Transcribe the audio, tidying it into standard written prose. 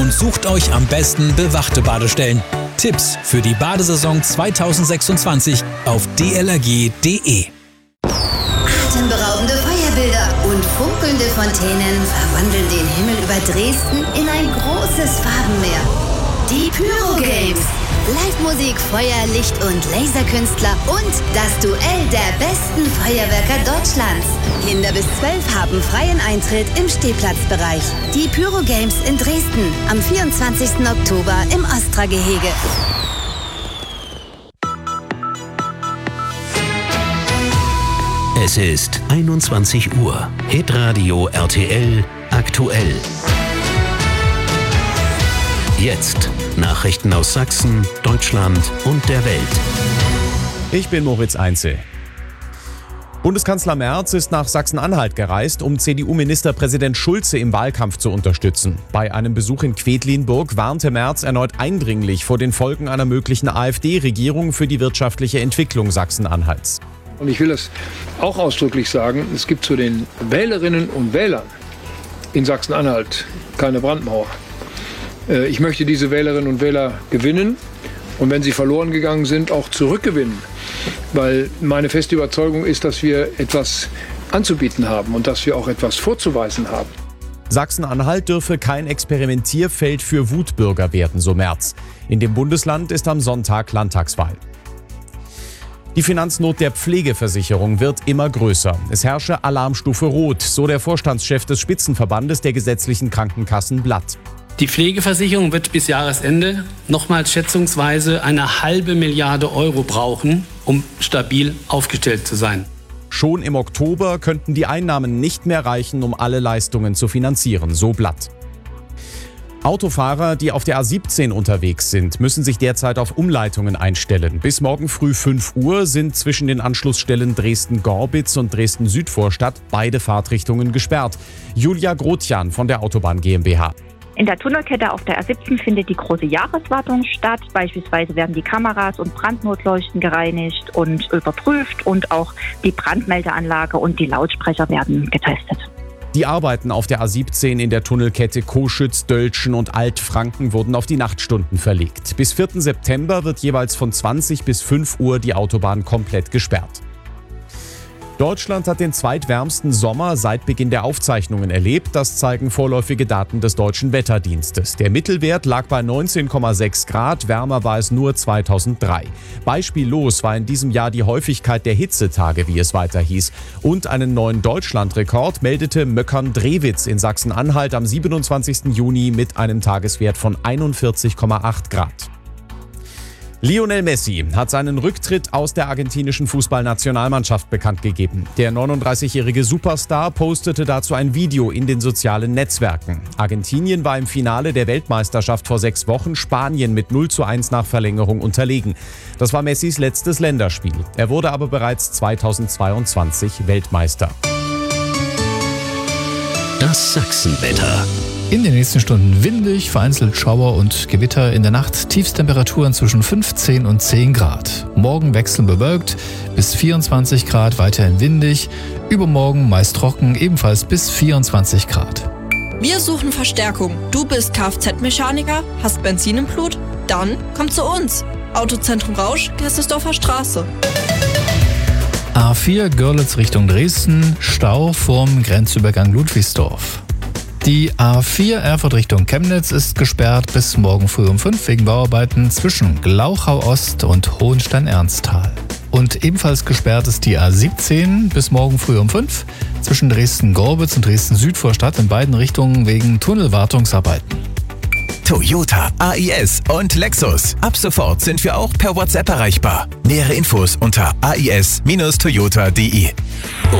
und sucht euch am besten bewachte Badestellen. Tipps für die Badesaison 2026 auf dlrg.de. Atemberaubende Feuerbilder und funkelnde Fontänen verwandeln den Himmel über Dresden in ein großes Farbenmeer. Die Pyro Games. Live-Musik, Feuer, Licht und Laserkünstler und das Duell der besten Feuerwerker Deutschlands. Kinder bis 12 haben freien Eintritt im Stehplatzbereich. Die Pyro Games in Dresden am 24. Oktober im Ostra-Gehege. Es ist 21 Uhr. Hitradio RTL aktuell. Jetzt Nachrichten aus Sachsen, Deutschland und der Welt. Ich bin Moritz Einzel. Bundeskanzler Merz ist nach Sachsen-Anhalt gereist, um CDU-Ministerpräsident Schulze im Wahlkampf zu unterstützen. Bei einem Besuch in Quedlinburg warnte Merz erneut eindringlich vor den Folgen einer möglichen AfD-Regierung für die wirtschaftliche Entwicklung Sachsen-Anhalts. Und ich will das auch ausdrücklich sagen, es gibt zu den Wählerinnen und Wählern in Sachsen-Anhalt keine Brandmauer. Ich möchte diese Wählerinnen und Wähler gewinnen und wenn sie verloren gegangen sind, auch zurückgewinnen. Weil meine feste Überzeugung ist, dass wir etwas anzubieten haben und dass wir auch etwas vorzuweisen haben. Sachsen-Anhalt dürfe kein Experimentierfeld für Wutbürger werden, so Merz. In dem Bundesland ist am Sonntag Landtagswahl. Die Finanznot der Pflegeversicherung wird immer größer. Es herrsche Alarmstufe Rot, so der Vorstandschef des Spitzenverbandes der gesetzlichen Krankenkassen Blatt. Die Pflegeversicherung wird bis Jahresende nochmals schätzungsweise 1,5 Milliarde Euro brauchen, um stabil aufgestellt zu sein. Schon im Oktober könnten die Einnahmen nicht mehr reichen, um alle Leistungen zu finanzieren, so Blatt. Autofahrer, die auf der A17 unterwegs sind, müssen sich derzeit auf Umleitungen einstellen. Bis morgen früh 5 Uhr sind zwischen den Anschlussstellen Dresden-Gorbitz und Dresden-Südvorstadt beide Fahrtrichtungen gesperrt. Julia Grotjan von der Autobahn GmbH. In der Tunnelkette auf der A17 findet die große Jahreswartung statt. Beispielsweise werden die Kameras und Brandnotleuchten gereinigt und überprüft und auch die Brandmeldeanlage und die Lautsprecher werden getestet. Die Arbeiten auf der A17 in der Tunnelkette Coschütz, Döltschen und Altfranken wurden auf die Nachtstunden verlegt. Bis 4. September wird jeweils von 20 bis 5 Uhr die Autobahn komplett gesperrt. Deutschland hat den zweitwärmsten Sommer seit Beginn der Aufzeichnungen erlebt. Das zeigen vorläufige Daten des Deutschen Wetterdienstes. Der Mittelwert lag bei 19,6 Grad, wärmer war es nur 2003. Beispiellos war in diesem Jahr die Häufigkeit der Hitzetage, wie es weiter hieß. Und einen neuen Deutschlandrekord meldete Möckern-Drewitz in Sachsen-Anhalt am 27. Juni mit einem Tageswert von 41,8 Grad. Lionel Messi hat seinen Rücktritt aus der argentinischen Fußballnationalmannschaft bekannt gegeben. Der 39-jährige Superstar postete dazu ein Video in den sozialen Netzwerken. Argentinien war im Finale der Weltmeisterschaft vor 6 Wochen Spanien mit 0:1 nach Verlängerung unterlegen. Das war Messis letztes Länderspiel. Er wurde aber bereits 2022 Weltmeister. Das Sachsenwetter. In den nächsten Stunden windig, vereinzelt Schauer und Gewitter. In der Nacht Tiefstemperaturen zwischen 15 und 10 Grad. Morgen wechselnd bewölkt, bis 24 Grad, weiterhin windig. Übermorgen meist trocken, ebenfalls bis 24 Grad. Wir suchen Verstärkung. Du bist Kfz-Mechaniker, hast Benzin im Blut? Dann komm zu uns. Autozentrum Rausch, Gerstesdorfer Straße. A4 Görlitz Richtung Dresden, Stau vorm Grenzübergang Ludwigsdorf. Die A4 Erfurt Richtung Chemnitz ist gesperrt bis morgen früh um 5 wegen Bauarbeiten zwischen Glauchau-Ost und Hohenstein-Ernsthal. Und ebenfalls gesperrt ist die A17 bis morgen früh um 5 zwischen Dresden-Gorbitz und Dresden-Südvorstadt in beiden Richtungen wegen Tunnelwartungsarbeiten. Toyota, AIS und Lexus. Ab sofort sind wir auch per WhatsApp erreichbar. Nähere Infos unter ais-toyota.de.